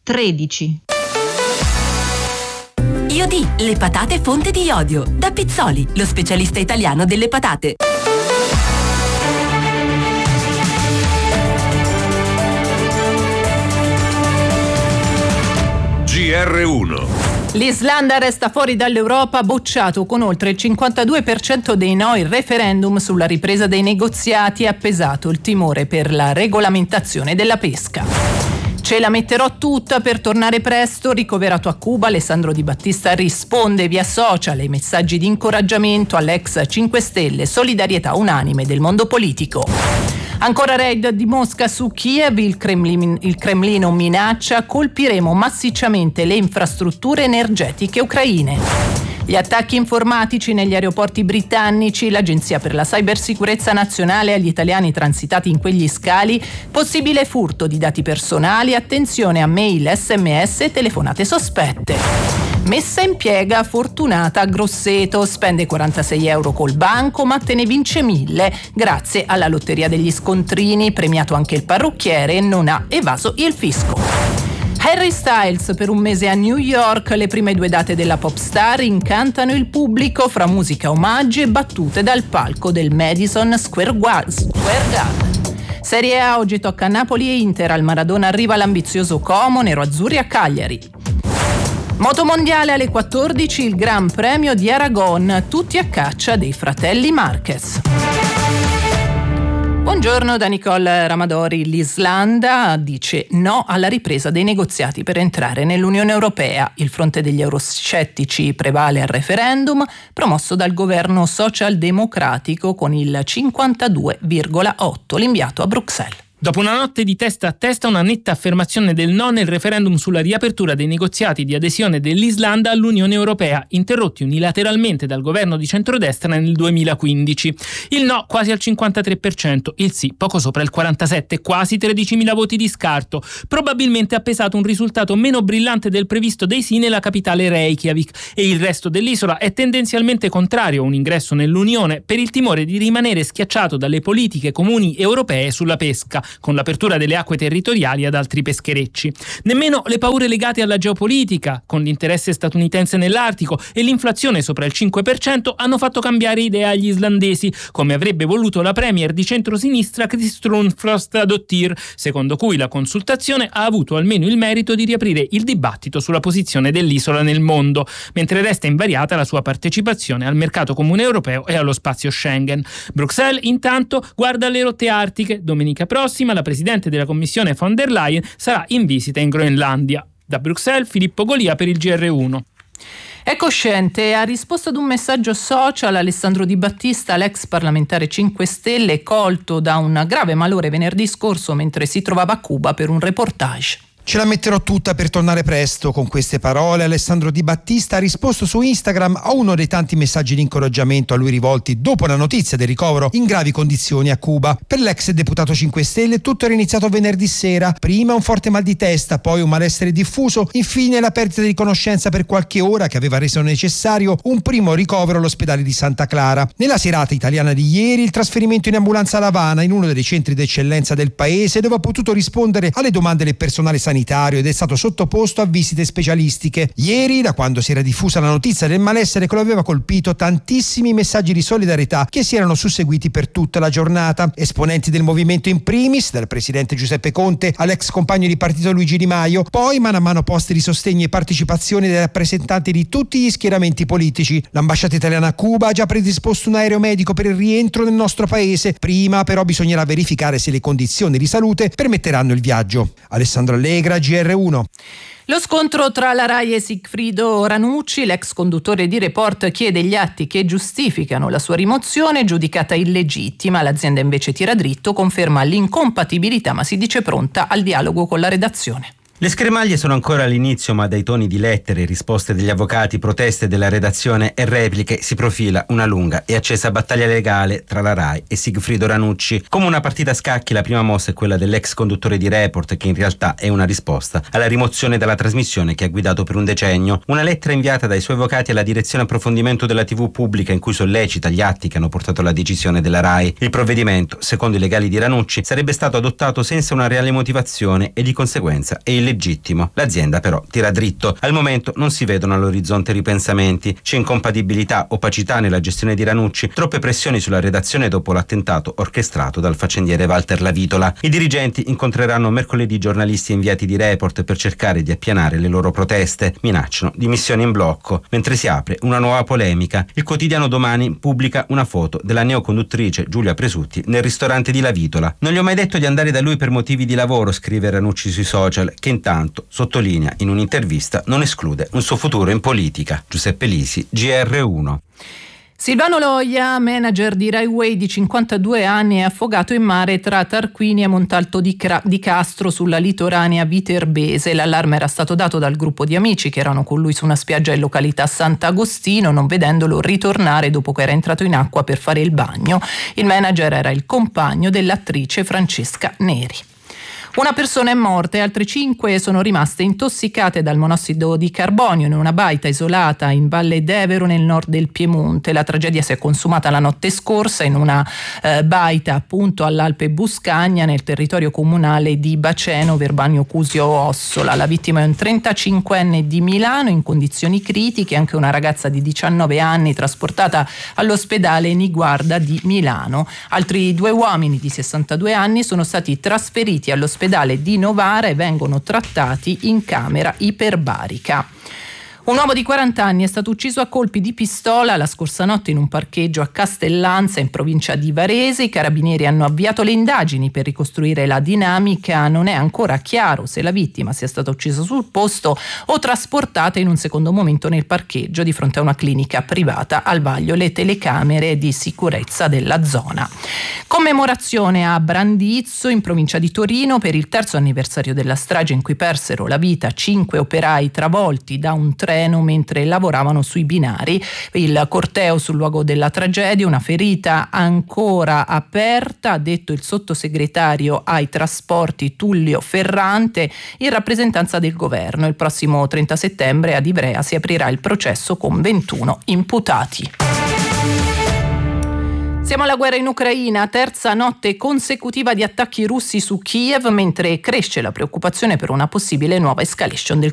13. Iodi, le patate fonte di iodio. Da Pizzoli, lo specialista italiano delle patate. GR1. L'Islanda resta fuori dall'Europa, bocciato con oltre il 52% dei no il referendum sulla ripresa dei negoziati, ha pesato il timore per la regolamentazione della pesca. Ce la metterò tutta per tornare presto, ricoverato a Cuba, Alessandro Di Battista risponde via social ai messaggi di incoraggiamento all'ex 5 Stelle, solidarietà unanime del mondo politico. Ancora raid di Mosca su Kiev, il Cremlino minaccia: colpiremo massicciamente le infrastrutture energetiche ucraine. Gli attacchi informatici negli aeroporti britannici, l'Agenzia per la Cybersicurezza Nazionale agli italiani transitati in quegli scali, possibile furto di dati personali, attenzione a mail, SMS e telefonate sospette. Messa in piega Fortunata a Grosseto, spende 46 euro col banco ma te ne vince 1000 grazie alla lotteria degli scontrini, premiato anche il parrucchiere e non ha evaso il fisco. Harry Styles per un mese a New York, le prime 2 date della pop star incantano il pubblico fra musica, omaggi e battute dal palco del Madison Square Garden. Serie A, oggi tocca a Napoli e Inter, al Maradona arriva l'ambizioso Como, nero-azzurri a Cagliari. Motomondiale alle 14, il Gran Premio di Aragon, tutti a caccia dei fratelli Marquez. Buongiorno da Nicole Ramadori. L'Islanda dice no alla ripresa dei negoziati per entrare nell'Unione Europea. Il fronte degli euroscettici prevale al referendum promosso dal governo socialdemocratico con il 52,8%, l'inviato a Bruxelles. Dopo una notte di testa a testa, una netta affermazione del no nel referendum sulla riapertura dei negoziati di adesione dell'Islanda all'Unione Europea, interrotti unilateralmente dal governo di centrodestra nel 2015. Il no quasi al 53%, il sì poco sopra il 47%, quasi 13.000 voti di scarto. Probabilmente ha pesato un risultato meno brillante del previsto dei sì nella capitale Reykjavik, e il resto dell'isola è tendenzialmente contrario a un ingresso nell'Unione per il timore di rimanere schiacciato dalle politiche comuni europee sulla pesca, con l'apertura delle acque territoriali ad altri pescherecci. Nemmeno le paure legate alla geopolitica, con l'interesse statunitense nell'Artico e l'inflazione sopra il 5%, hanno fatto cambiare idea agli islandesi, come avrebbe voluto la premier di centrosinistra Kristrún Frostadóttir, secondo cui la consultazione ha avuto almeno il merito di riaprire il dibattito sulla posizione dell'isola nel mondo, mentre resta invariata la sua partecipazione al mercato comune europeo e allo spazio Schengen. Bruxelles intanto guarda alle rotte artiche. Domenica prossima la presidente della Commissione von der Leyen sarà in visita in Groenlandia. Da Bruxelles, Filippo Golia per il GR1. È cosciente, ha risposto ad un messaggio social Alessandro Di Battista, l'ex parlamentare 5 Stelle, colto da un grave malore venerdì scorso mentre si trovava a Cuba per un reportage. Ce la metterò tutta per tornare presto. Con queste parole Alessandro Di Battista ha risposto su Instagram a uno dei tanti messaggi di incoraggiamento a lui rivolti dopo la notizia del ricovero in gravi condizioni a Cuba. Per l'ex deputato 5 Stelle tutto era iniziato venerdì sera, prima un forte mal di testa, poi un malessere diffuso, infine la perdita di conoscenza per qualche ora che aveva reso necessario un primo ricovero all'ospedale di Santa Clara. Nella serata italiana di ieri il trasferimento in ambulanza a La Habana, in uno dei centri d'eccellenza del paese, dove ha potuto rispondere alle domande del personale sanitario ed è stato sottoposto a visite specialistiche. Ieri, da quando si era diffusa la notizia del malessere che lo aveva colpito, tantissimi messaggi di solidarietà che si erano susseguiti per tutta la giornata. Esponenti del movimento in primis, dal presidente Giuseppe Conte all'ex compagno di partito Luigi Di Maio, poi mano a mano posti di sostegno e partecipazione dei rappresentanti di tutti gli schieramenti politici. L'ambasciata italiana a Cuba ha già predisposto un aereo medico per il rientro nel nostro paese. Prima però bisognerà verificare se le condizioni di salute permetteranno il viaggio. Alessandro Allegra, GR1. Lo scontro tra la Rai e Sigfrido Ranucci, l'ex conduttore di Report, chiede gli atti che giustificano la sua rimozione, giudicata illegittima. L'azienda invece tira dritto, conferma l'incompatibilità ma si dice pronta al dialogo con la redazione. Le schermaglie sono ancora all'inizio, ma dai toni di lettere, risposte degli avvocati, proteste della redazione e repliche si profila una lunga e accesa battaglia legale tra la Rai e Sigfrido Ranucci. Come una partita a scacchi, la prima mossa è quella dell'ex conduttore di Report, che in realtà è una risposta alla rimozione dalla trasmissione che ha guidato per un decennio. Una lettera inviata dai suoi avvocati alla direzione approfondimento della TV pubblica in cui sollecita gli atti che hanno portato alla decisione della Rai. Il provvedimento, secondo i legali di Ranucci, sarebbe stato adottato senza una reale motivazione e di conseguenza è illegittima. legittimo. L'azienda però tira dritto. Al momento non si vedono all'orizzonte ripensamenti. C'è incompatibilità, opacità nella gestione di Ranucci, troppe pressioni sulla redazione dopo l'attentato orchestrato dal faccendiere Walter Lavitola. I dirigenti incontreranno mercoledì giornalisti e inviati di Report per cercare di appianare le loro proteste. Minacciano dimissioni in blocco, mentre si apre una nuova polemica. Il quotidiano Domani pubblica una foto della neoconduttrice Giulia Presutti nel ristorante di Lavitola. Non gli ho mai detto di andare da lui per motivi di lavoro, scrive Ranucci sui social, che intanto sottolinea in un'intervista non esclude un suo futuro in politica. Giuseppe Lisi, GR1. Silvano Loia, manager di Rai Way di 52 anni, è affogato in mare tra Tarquinia e Montalto di Castro sulla litoranea viterbese. L'allarme era stato dato dal gruppo di amici che erano con lui su una spiaggia in località Sant'Agostino, non vedendolo ritornare dopo che era entrato in acqua per fare il bagno. Il manager era il compagno dell'attrice Francesca Neri. Una persona è morta e altre 5 sono rimaste intossicate dal monossido di carbonio in una baita isolata in Valle d'Evero nel nord del Piemonte. La tragedia si è consumata la notte scorsa in una baita appunto all'Alpe Buscagna nel territorio comunale di Baceno, Verbagno Cusio Ossola. La vittima è un 35enne di Milano in condizioni critiche, anche una ragazza di 19 anni trasportata all'ospedale Niguarda di Milano. Altri 2 uomini di 62 anni sono stati trasferiti all'ospedale di Novara e vengono trattati in camera iperbarica. Un uomo di 40 anni è stato ucciso a colpi di pistola la scorsa notte in un parcheggio a Castellanza in provincia di Varese. I carabinieri hanno avviato le indagini per ricostruire la dinamica. Non è ancora chiaro se la vittima sia stata uccisa sul posto o trasportata in un secondo momento nel parcheggio di fronte a una clinica privata. Al vaglio le telecamere di sicurezza della zona. Commemorazione a Brandizzo in provincia di Torino per il 3° anniversario della strage in cui persero la vita 5 operai travolti da un treno mentre lavoravano sui binari. Il corteo sul luogo della tragedia, una ferita ancora aperta, ha detto il sottosegretario ai trasporti Tullio Ferrante in rappresentanza del governo. Il prossimo 30 settembre ad Ivrea si aprirà il processo con 21 imputati. Siamo alla guerra in Ucraina, terza notte consecutiva di attacchi russi su Kiev, mentre cresce la preoccupazione per una possibile nuova escalation del